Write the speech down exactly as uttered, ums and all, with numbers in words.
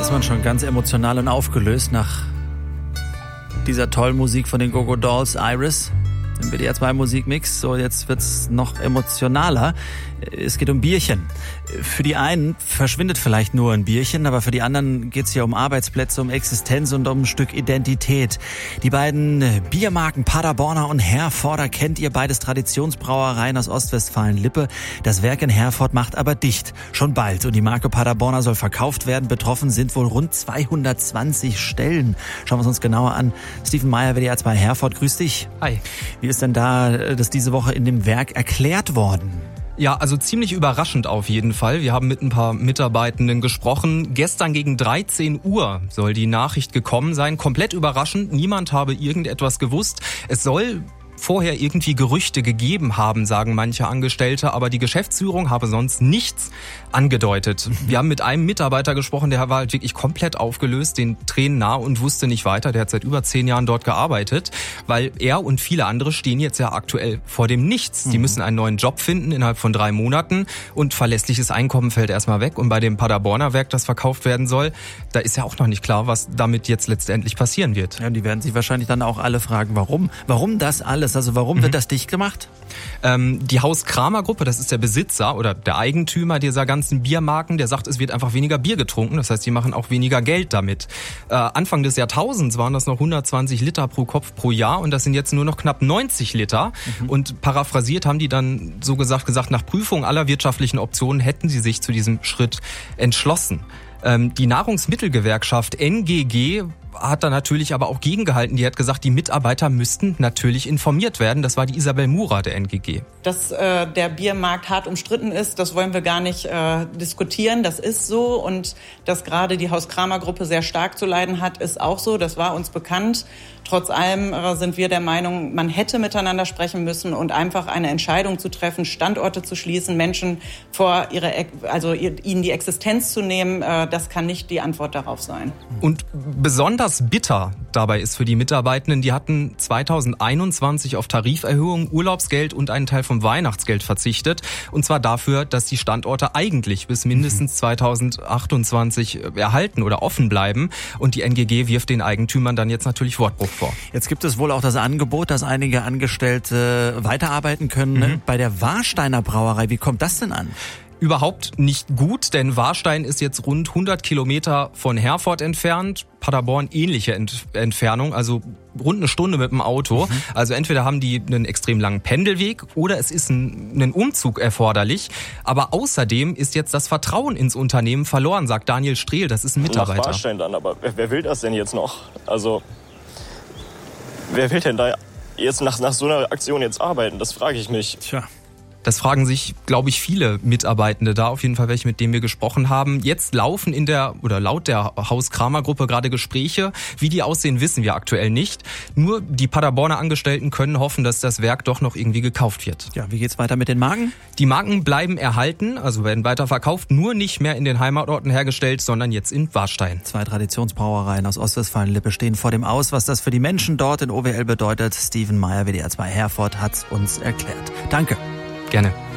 ist man schon ganz emotional und aufgelöst nach dieser tollen Musik von den Go-Go Dolls, Iris. Im B D R zwei Musikmix. So, jetzt wird's noch emotionaler. Es geht um Bierchen. Für die einen verschwindet vielleicht nur ein Bierchen, aber für die anderen geht's hier um Arbeitsplätze, um Existenz und um ein Stück Identität. Die beiden Biermarken Paderborner und Herforder kennt ihr, beides Traditionsbrauereien aus Ostwestfalen-Lippe. Das Werk in Herford macht aber dicht. Schon bald. Und die Marke Paderborner soll verkauft werden. Betroffen sind wohl rund zweihundertzwanzig Stellen. Schauen wir es uns genauer an. Steven Meyer, B D R zwei Herford, grüß dich. Hi. Wie ist denn da das diese Woche in dem Werk erklärt worden? Ja, also ziemlich überraschend auf jeden Fall. Wir haben mit ein paar Mitarbeitenden gesprochen. Gestern gegen dreizehn Uhr soll die Nachricht gekommen sein. Komplett überraschend. Niemand habe irgendetwas gewusst. Es soll vorher irgendwie Gerüchte gegeben haben, sagen manche Angestellte, aber die Geschäftsführung habe sonst nichts angedeutet. Wir haben mit einem Mitarbeiter gesprochen, der war halt wirklich komplett aufgelöst, den Tränen nah und wusste nicht weiter. Der hat seit über zehn Jahren dort gearbeitet, weil er und viele andere stehen jetzt ja aktuell vor dem Nichts. Die müssen einen neuen Job finden innerhalb von drei Monaten und verlässliches Einkommen fällt erstmal weg. Und bei dem Paderborner Werk, das verkauft werden soll, da ist ja auch noch nicht klar, was damit jetzt letztendlich passieren wird. Ja, die werden sich wahrscheinlich dann auch alle fragen, warum? Warum das alles? Also warum mhm. wird das dicht gemacht? Ähm, die Haus-Kramer-Gruppe, das ist der Besitzer oder der Eigentümer dieser ganzen Biermarken, der sagt, es wird einfach weniger Bier getrunken. Das heißt, die machen auch weniger Geld damit. Äh, Anfang des Jahrtausends waren das noch hundertzwanzig Liter pro Kopf pro Jahr und das sind jetzt nur noch knapp neunzig Liter. Mhm. Und paraphrasiert haben die dann so gesagt, gesagt, nach Prüfung aller wirtschaftlichen Optionen hätten sie sich zu diesem Schritt entschlossen. Ähm, die Nahrungsmittelgewerkschaft N G G hat da natürlich aber auch gegengehalten. Die hat gesagt, die Mitarbeiter müssten natürlich informiert werden. Das war die Isabel Murer der N G G. Dass äh, der Biermarkt hart umstritten ist, das wollen wir gar nicht äh, diskutieren. Das ist so. Und dass gerade die Haus-Kramer-Gruppe sehr stark zu leiden hat, ist auch so. Das war uns bekannt. Trotz allem äh, sind wir der Meinung, man hätte miteinander sprechen müssen und einfach eine Entscheidung zu treffen, Standorte zu schließen, Menschen vor ihre, also ihnen die Existenz zu nehmen, äh, das kann nicht die Antwort darauf sein. Und besonders bitter dabei ist für die Mitarbeitenden, die hatten zweitausendeinundzwanzig auf Tariferhöhung, Urlaubsgeld und einen Teil vom Weihnachtsgeld verzichtet. Und zwar dafür, dass die Standorte eigentlich bis mindestens zweitausendachtundzwanzig erhalten oder offen bleiben. Und die N G G wirft den Eigentümern dann jetzt natürlich Wortbruch vor. Jetzt gibt es wohl auch das Angebot, dass einige Angestellte weiterarbeiten können, ne? Mhm. Bei der Warsteiner Brauerei. Wie kommt das denn an? Überhaupt nicht gut, denn Warstein ist jetzt rund hundert Kilometer von Herford entfernt. Paderborn ähnliche Ent- Entfernung, also rund eine Stunde mit dem Auto. Mhm. Also entweder haben die einen extrem langen Pendelweg oder es ist ein, ein Umzug erforderlich. Aber außerdem ist jetzt das Vertrauen ins Unternehmen verloren, sagt Daniel Strehl, das ist ein Mitarbeiter. Nach Warstein dann, aber wer, wer will das denn jetzt noch? Also wer will denn da jetzt nach, nach so einer Aktion jetzt arbeiten? Das frage ich mich. Tja. Das fragen sich, glaube ich, viele Mitarbeitende da, auf jeden Fall welche, mit denen wir gesprochen haben. Jetzt laufen in der, oder laut der Haus-Kramer-Gruppe gerade Gespräche. Wie die aussehen, wissen wir aktuell nicht. Nur die Paderborner Angestellten können hoffen, dass das Werk doch noch irgendwie gekauft wird. Ja, wie geht's weiter mit den Marken? Die Marken bleiben erhalten, also werden weiter verkauft, nur nicht mehr in den Heimatorten hergestellt, sondern jetzt in Warstein. Zwei Traditionsbrauereien aus Ostwestfalen-Lippe stehen vor dem Aus. Was das für die Menschen dort in O W L bedeutet, Steven Meyer, W D R zwei Herford, hat's uns erklärt. Danke. Gerne.